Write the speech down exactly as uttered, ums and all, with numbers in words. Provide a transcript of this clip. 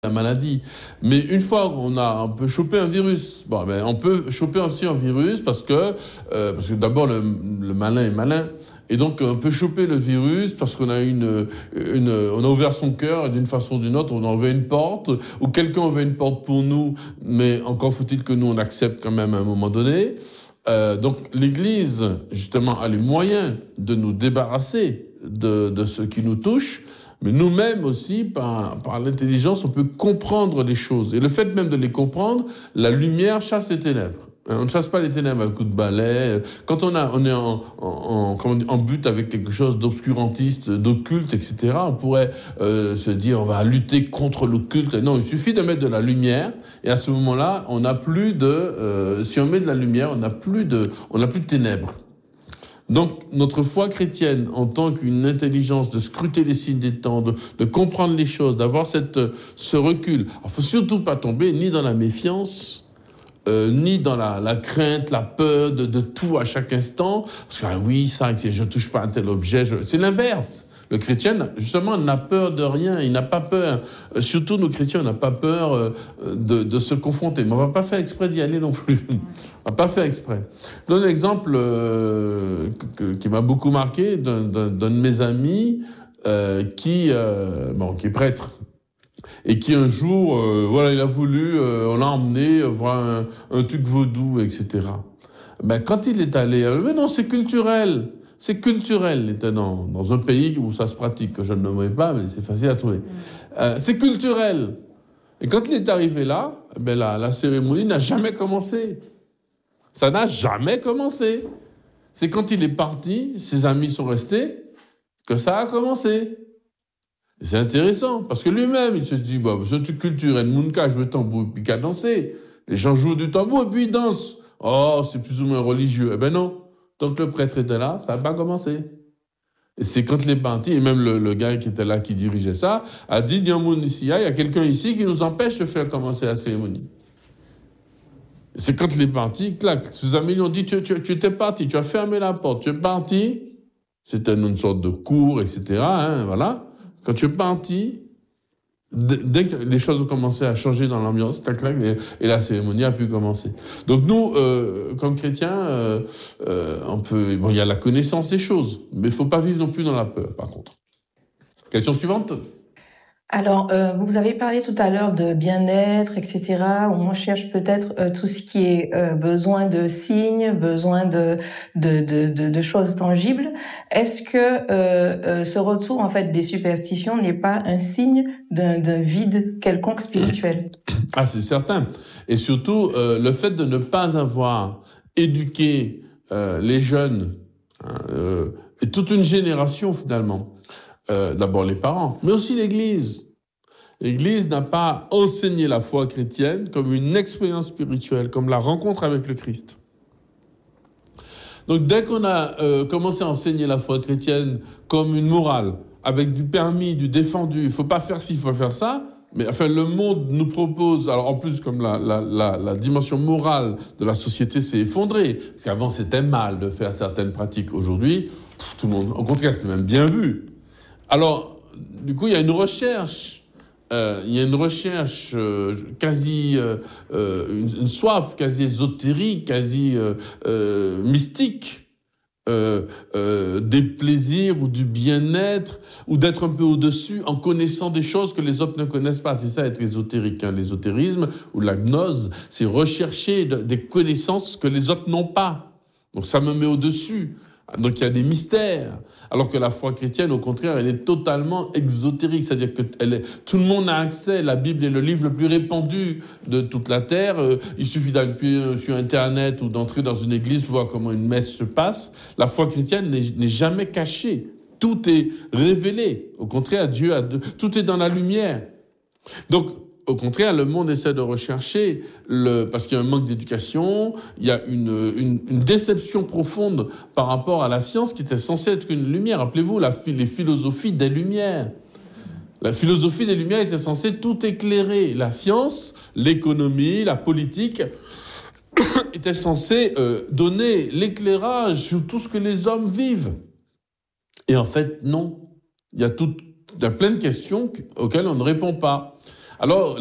la maladie. Mais une fois qu'on a, on peut choper un virus. Bon, ben, on peut choper aussi un virus parce que, euh, parce que d'abord, le, le malin est malin. Et donc, on peut choper le virus parce qu'on a une, une, on a ouvert son cœur et d'une façon ou d'une autre, on a ouvert une porte, ou quelqu'un a ouvert une porte pour nous, mais encore faut-il que nous, on accepte quand même à un moment donné. Euh, donc, l'Église, justement, a les moyens de nous débarrasser de, de ce qui nous touche. Mais nous-mêmes aussi, par, par l'intelligence, on peut comprendre les choses. Et le fait même de les comprendre, la lumière chasse les ténèbres. On ne chasse pas les ténèbres à coup de balai. Quand on, a, on est en, en, en, en but avec quelque chose d'obscurantiste, d'occulte, et cetera, on pourrait euh, se dire on va lutter contre l'occulte. Non, il suffit de mettre de la lumière. Et à ce moment-là, on n'a plus de... Euh, si on met de la lumière, on n'a plus de, on n'a plus de ténèbres. Donc, notre foi chrétienne, en tant qu'une intelligence de scruter les signes des temps, de, de comprendre les choses, d'avoir cette, ce recul. Il ne faut surtout pas tomber ni dans la méfiance, euh, ni dans la, la crainte, la peur de, de tout à chaque instant. Parce que, ah oui, ça, je ne touche pas à un tel objet. Je... C'est l'inverse. Le chrétien, justement, n'a peur de rien. Il n'a pas peur. Euh, surtout, nos chrétiens, on n'a pas peur euh, de, de se confronter. Mais on ne va pas faire exprès d'y aller non plus. On ne va pas faire exprès. Je donne un exemple euh, que, qui m'a beaucoup marqué d'un, d'un, d'un de mes amis euh, qui, euh, bon, qui est prêtre. Et qui, un jour, euh, voilà, il a voulu, euh, on l'a emmené voir un, un truc vaudou, et cetera. Ben, quand il est allé, euh, mais non, c'est culturel. C'est culturel, il était dans, dans un pays où ça se pratique, que je ne nommerai pas, mais c'est facile à trouver. Euh, c'est culturel. Et quand il est arrivé là, ben la, la cérémonie n'a jamais commencé. Ça n'a jamais commencé. C'est quand il est parti, ses amis sont restés, que ça a commencé. Et c'est intéressant, parce que lui-même, il se dit, bah, ce truc culturel, Mounka, je veux tambour, puis qu'à danser. Les gens jouent du tambour, et puis ils dansent. Oh, c'est plus ou moins religieux. Eh ben non. Donc le prêtre était là, ça n'a pas commencé. Et c'est quand il est parti, et même le, le gars qui était là, qui dirigeait ça, a dit, il y a quelqu'un ici qui nous empêche de faire commencer la cérémonie. Et c'est quand il est parti, clac, ses amis lui ont dit, tu, tu, tu étais parti, tu as fermé la porte, tu es parti. C'était une sorte de cours, et cetera. Hein, voilà. Quand tu es parti, dès que les choses ont commencé à changer dans l'ambiance, tac, tac, et, et la cérémonie a pu commencer. Donc nous, euh, comme chrétiens, euh, euh, on peut, bon, il y a la connaissance des choses, mais il ne faut pas vivre non plus dans la peur, par contre. Question suivante. Alors, euh, vous avez parlé tout à l'heure de bien-être, et cetera. On cherche peut-être euh, tout ce qui est euh, besoin de signes, besoin de de, de, de, de choses tangibles. Est-ce que euh, euh, ce retour en fait des superstitions n'est pas un signe d'un, d'un vide quelconque spirituel? Ah, c'est certain. Et surtout, euh, le fait de ne pas avoir éduqué euh, les jeunes, hein, euh, et toute une génération finalement, Euh, d'abord les parents, mais aussi l'Église. L'Église n'a pas enseigné la foi chrétienne comme une expérience spirituelle, comme la rencontre avec le Christ. Donc dès qu'on a euh, commencé à enseigner la foi chrétienne comme une morale, avec du permis, du défendu, il ne faut pas faire ci, il ne faut pas faire ça, mais enfin le monde nous propose, alors en plus comme la, la, la, la dimension morale de la société s'est effondrée, parce qu'avant c'était mal de faire certaines pratiques, aujourd'hui, pff, tout le monde, au contraire c'est même bien vu. Alors, du coup, il y a une recherche, euh, il y a une recherche euh, quasi, euh, une, une soif quasi ésotérique, quasi euh, euh, mystique, euh, euh, des plaisirs ou du bien-être, ou d'être un peu au-dessus en connaissant des choses que les autres ne connaissent pas. C'est ça être ésotérique, hein. L'ésotérisme ou la gnose, c'est rechercher de, des connaissances que les autres n'ont pas. Donc ça me met au-dessus. Donc il y a des mystères, alors que la foi chrétienne, au contraire, elle est totalement exotérique, c'est-à-dire que elle est, tout le monde a accès, la Bible est le livre le plus répandu de toute la terre, euh, il suffit d'appuyer sur Internet ou d'entrer dans une église pour voir comment une messe se passe. La foi chrétienne n'est, n'est jamais cachée, tout est révélé, au contraire, Dieu a de, tout est dans la lumière. Donc, au contraire, le monde essaie de rechercher, le, parce qu'il y a un manque d'éducation, il y a une, une, une déception profonde par rapport à la science qui était censée être une lumière. Rappelez-vous, la, les philosophies des Lumières. La philosophie des Lumières était censée tout éclairer. La science, l'économie, la politique étaient censées euh, donner l'éclairage sur tout ce que les hommes vivent. Et en fait, non. Il y a, tout, il y a plein de questions auxquelles on ne répond pas. Alors,